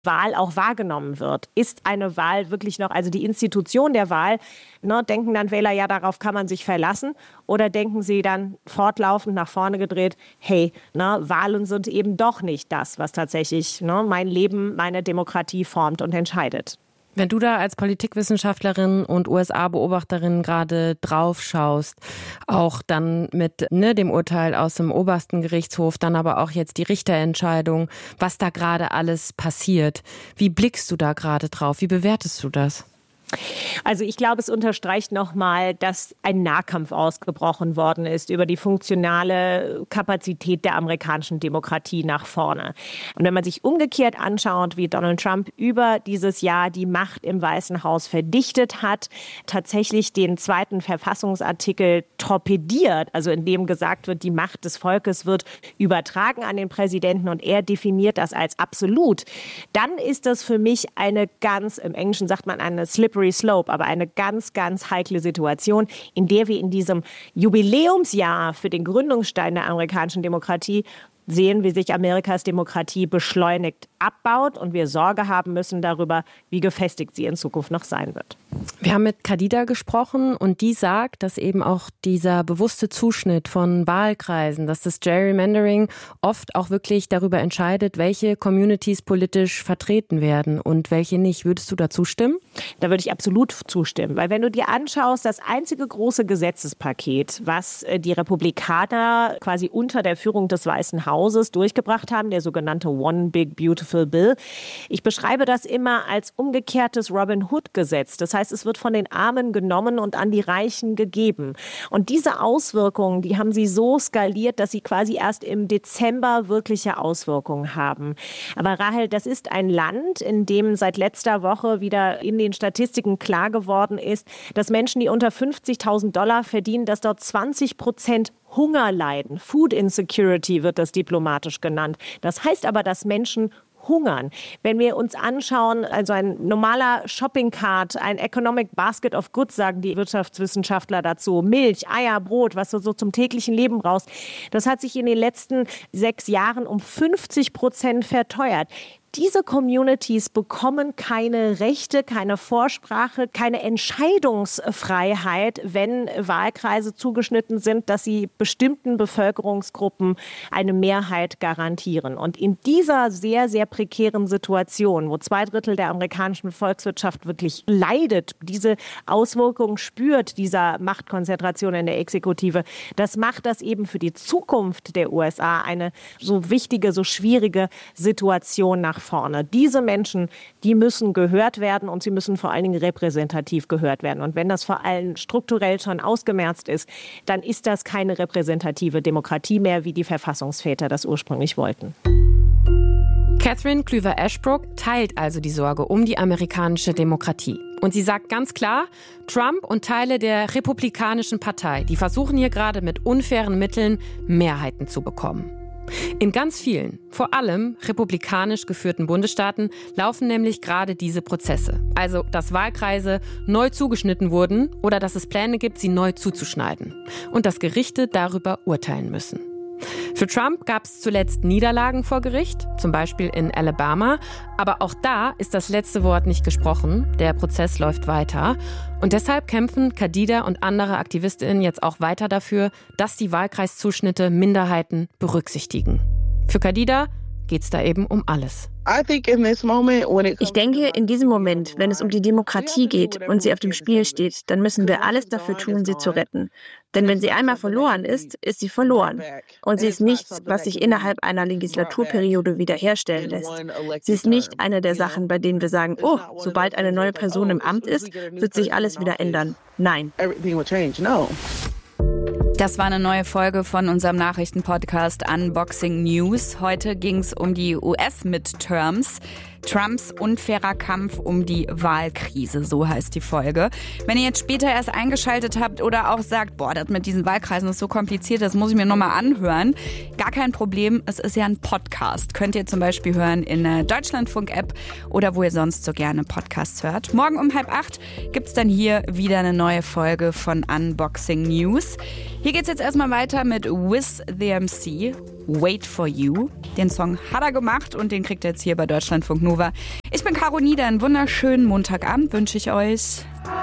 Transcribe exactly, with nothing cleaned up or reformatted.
Wahl auch wahrgenommen wird. Ist eine Wahl wirklich noch, also die Institution der Wahl, ne, denken dann Wähler, ja, darauf kann man sich verlassen? Oder denken sie dann fortlaufend nach vorne gedreht, hey, ne, Wahlen sind eben doch nicht das, was tatsächlich ne, mein Leben, meine Demokratie formt und entscheidet? Wenn du da als Politikwissenschaftlerin und U S A-Beobachterin gerade drauf schaust, auch dann mit ne, dem Urteil aus dem obersten Gerichtshof, dann aber auch jetzt die Richterentscheidung, was da gerade alles passiert. Wie blickst du da gerade drauf? Wie bewertest du das? Also ich glaube, es unterstreicht nochmal, dass ein Nahkampf ausgebrochen worden ist über die funktionale Kapazität der amerikanischen Demokratie nach vorne. Und wenn man sich umgekehrt anschaut, wie Donald Trump über dieses Jahr die Macht im Weißen Haus verdichtet hat, tatsächlich den zweiten Verfassungsartikel torpediert, also in dem gesagt wird, die Macht des Volkes wird übertragen an den Präsidenten und er definiert das als absolut, dann ist das für mich eine ganz, im Englischen sagt man eine slippery slope, aber eine ganz, ganz heikle Situation, in der wir in diesem Jubiläumsjahr für den Gründungsstein der amerikanischen Demokratie sehen, wie sich Amerikas Demokratie beschleunigt abbaut und wir Sorge haben müssen darüber, wie gefestigt sie in Zukunft noch sein wird. Wir haben mit Khadija gesprochen und die sagt, dass eben auch dieser bewusste Zuschnitt von Wahlkreisen, dass das Gerrymandering oft auch wirklich darüber entscheidet, welche Communities politisch vertreten werden und welche nicht. Würdest du da zustimmen? Da würde ich absolut zustimmen, weil wenn du dir anschaust, das einzige große Gesetzespaket, was die Republikaner quasi unter der Führung des Weißen Hauses durchgebracht haben, der sogenannte One Big Beautiful Bill. Ich beschreibe das immer als umgekehrtes Robin Hood-Gesetz. Das heißt, es wird von den Armen genommen und an die Reichen gegeben. Und diese Auswirkungen, die haben sie so skaliert, dass sie quasi erst im Dezember wirkliche Auswirkungen haben. Aber Rahel, das ist ein Land, in dem seit letzter Woche wieder in den Statistiken klar geworden ist, dass Menschen, die unter fünfzigtausend Dollar verdienen, dass dort zwanzig Prozent Hunger leiden. Food Insecurity wird das diplomatisch genannt. Das heißt aber, dass Menschen hungern. Wenn wir uns anschauen, also ein normaler Shopping-Cart, ein Economic Basket of Goods, sagen die Wirtschaftswissenschaftler dazu, Milch, Eier, Brot, was du so zum täglichen Leben brauchst, das hat sich in den letzten sechs Jahren um fünfzig Prozent verteuert. Diese Communities bekommen keine Rechte, keine Vorsprache, keine Entscheidungsfreiheit, wenn Wahlkreise zugeschnitten sind, dass sie bestimmten Bevölkerungsgruppen eine Mehrheit garantieren. Und in dieser sehr, sehr prekären Situation, wo zwei Drittel der amerikanischen Volkswirtschaft wirklich leidet, diese Auswirkungen spürt, dieser Machtkonzentration in der Exekutive, das macht das eben für die Zukunft der U S A eine so wichtige, so schwierige Situation nach vorne. Diese Menschen, die müssen gehört werden und sie müssen vor allen Dingen repräsentativ gehört werden. Und wenn das vor allem strukturell schon ausgemerzt ist, dann ist das keine repräsentative Demokratie mehr, wie die Verfassungsväter das ursprünglich wollten. Catherine Cleaver-Ashbrook teilt also die Sorge um die amerikanische Demokratie. Und sie sagt ganz klar, Trump und Teile der Republikanischen Partei, die versuchen hier gerade mit unfairen Mitteln Mehrheiten zu bekommen. In ganz vielen, vor allem republikanisch geführten Bundesstaaten laufen nämlich gerade diese Prozesse. Also, dass Wahlkreise neu zugeschnitten wurden oder dass es Pläne gibt, sie neu zuzuschneiden. Und dass Gerichte darüber urteilen müssen. Für Trump gab es zuletzt Niederlagen vor Gericht, zum Beispiel in Alabama. Aber auch da ist das letzte Wort nicht gesprochen. Der Prozess läuft weiter. Und deshalb kämpfen Khadija und andere AktivistInnen jetzt auch weiter dafür, dass die Wahlkreiszuschnitte Minderheiten berücksichtigen. Für Khadija geht es da eben um alles. Ich denke, in diesem Moment, wenn es um die Demokratie geht und sie auf dem Spiel steht, dann müssen wir alles dafür tun, sie zu retten. Denn wenn sie einmal verloren ist, ist sie verloren. Und sie ist nichts, was sich innerhalb einer Legislaturperiode wiederherstellen lässt. Sie ist nicht eine der Sachen, bei denen wir sagen, oh, sobald eine neue Person im Amt ist, wird sich alles wieder ändern. Nein. Das war eine neue Folge von unserem Nachrichtenpodcast Unboxing News. Heute ging es um die U S-Midterms. Trumps unfairer Kampf um die Wahlkrise, so heißt die Folge. Wenn ihr jetzt später erst eingeschaltet habt oder auch sagt, boah, das mit diesen Wahlkreisen ist so kompliziert, das muss ich mir nochmal anhören. Gar kein Problem, es ist ja ein Podcast. Könnt ihr zum Beispiel hören in der Deutschlandfunk-App oder wo ihr sonst so gerne Podcasts hört. Morgen um halb acht gibt's dann hier wieder eine neue Folge von Unboxing News. Hier geht's jetzt erstmal weiter mit With the M C Wait for You. Den Song hat er gemacht und den kriegt er jetzt hier bei Deutschlandfunk Nova. Ich bin Caro Nieder. Einen wunderschönen Montagabend wünsche ich euch.